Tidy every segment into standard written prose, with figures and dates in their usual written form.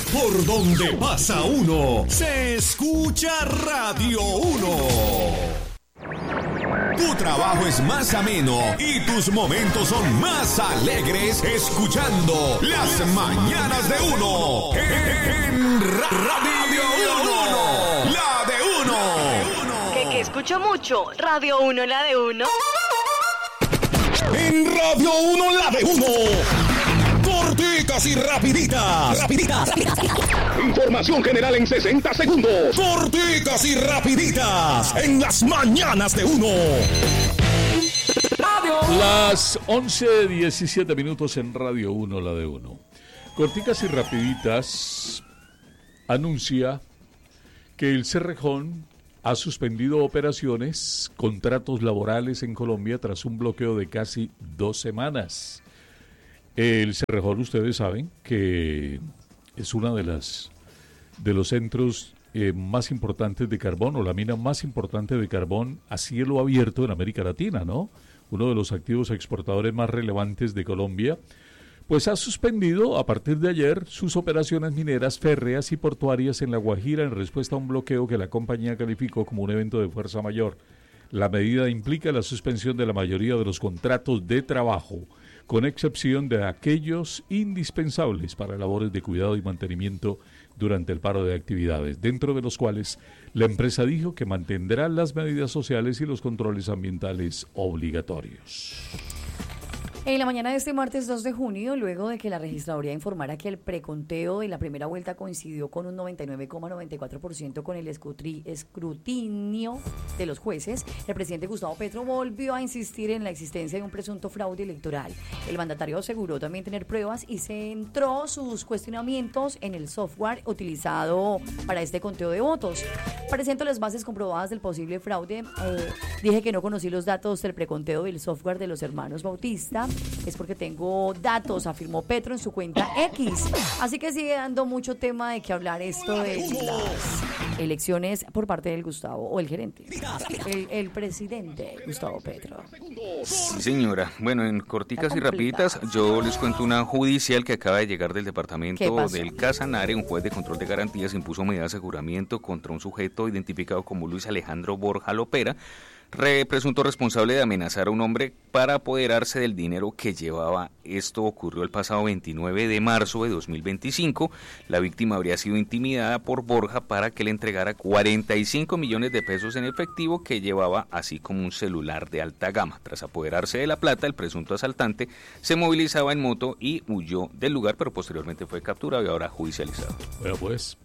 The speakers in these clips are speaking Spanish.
Por donde pasa uno, se escucha Radio 1. Tu trabajo es más ameno y tus momentos son más alegres escuchando Las Mañanas de Uno en Radio 1. La de Uno. Que escucho mucho. Radio 1, la de Uno. En Radio 1, la de Uno. Corticas y rapiditas. Información general en 60 segundos. Corticas y rapiditas en Las Mañanas de Uno. Las 11:17 minutos en Radio 1, la de Uno. Corticas y rapiditas anuncia que el Cerrejón ha suspendido operaciones, contratos laborales en Colombia tras un bloqueo de casi 2 semanas. El Cerrejón, ustedes saben que es una de los centros más importantes de carbón, o la mina más importante de carbón a cielo abierto en América Latina, ¿no? Uno de los activos exportadores más relevantes de Colombia, pues ha suspendido a partir de ayer sus operaciones mineras férreas y portuarias en La Guajira en respuesta a un bloqueo que la compañía calificó como un evento de fuerza mayor. La medida implica la suspensión de la mayoría de los contratos de trabajo, con excepción de aquellos indispensables para labores de cuidado y mantenimiento durante el paro de actividades, dentro de los cuales la empresa dijo que mantendrá las medidas sociales y los controles ambientales obligatorios. En la mañana de este martes 2 de junio, luego de que la registraduría informara que el preconteo de la primera vuelta coincidió con un 99,94% con el escrutinio de los jueces, el presidente Gustavo Petro volvió a insistir en la existencia de un presunto fraude electoral. El mandatario aseguró también tener pruebas y centró sus cuestionamientos en el software utilizado para este conteo de votos. Presento las bases comprobadas del posible fraude. Dije que no conocí los datos del preconteo del software de los hermanos Bautista. Es porque tengo datos, afirmó Petro en su cuenta X. Así que sigue dando mucho tema de que hablar esto de las elecciones por parte del Gustavo, o el gerente, el presidente Gustavo Petro. Sí, señora. Bueno, en corticas y rapiditas, yo les cuento una judicial que acaba de llegar del departamento del Casanare. Un juez de control de garantías impuso medida de aseguramiento contra un sujeto identificado como Luis Alejandro Borja Lopera, presunto responsable de amenazar a un hombre para apoderarse del dinero que llevaba. Esto ocurrió el pasado 29 de marzo de 2025. La víctima habría sido intimidada por Borja para que le entregara 45 millones de pesos en efectivo que llevaba, así como un celular de alta gama. Tras apoderarse de la plata, el presunto asaltante se movilizaba en moto y huyó del lugar, pero posteriormente fue capturado y ahora judicializado. Bueno, pues,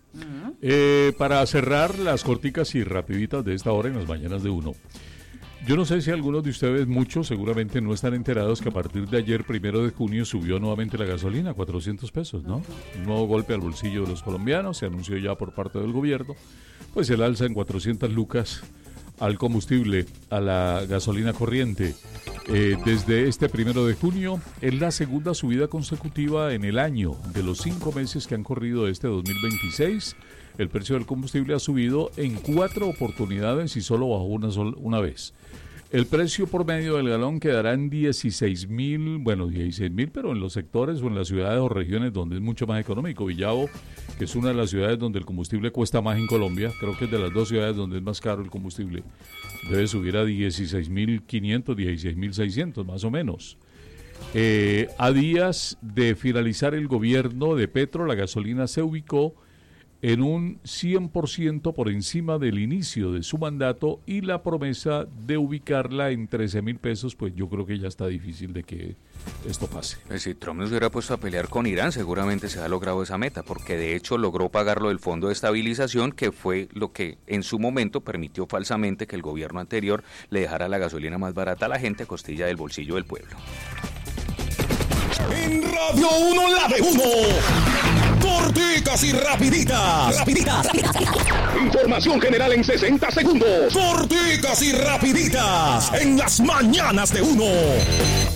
para cerrar las corticas y rapiditas de esta hora en Las Mañanas de Uno. Yo no sé si algunos de ustedes, muchos, seguramente no están enterados que a partir de ayer, 1 de junio, subió nuevamente la gasolina, 400 pesos, ¿no? Un nuevo golpe al bolsillo de los colombianos, se anunció ya por parte del gobierno, pues el alza en 400 lucas al combustible, a la gasolina corriente. Desde este 1 de junio, es la segunda subida consecutiva en el año. De los 5 meses que han corrido este 2026, el precio del combustible ha subido en 4 oportunidades y solo bajó una vez. El precio por medio del galón quedará en 16.000, pero en los sectores o en las ciudades o regiones donde es mucho más económico. Villavo, que es una de las ciudades donde el combustible cuesta más en Colombia, creo que es de las 2 ciudades donde es más caro el combustible, debe subir a 16.500, 16.600 más o menos. A días de finalizar el gobierno de Petro, la gasolina se ubicó en un 100% por encima del inicio de su mandato, y la promesa de ubicarla en 13.000 pesos, pues yo creo que ya está difícil de que esto pase. Si Trump no se hubiera puesto a pelear con Irán, seguramente se ha logrado esa meta, porque de hecho logró pagar lo del Fondo de Estabilización, que fue lo que en su momento permitió falsamente que el gobierno anterior le dejara la gasolina más barata a la gente a costilla del bolsillo del pueblo. En Radio 1, la de Uno. Corticas y rapiditas. Información general en 60 segundos. Corticas y rapiditas en Las Mañanas de Uno.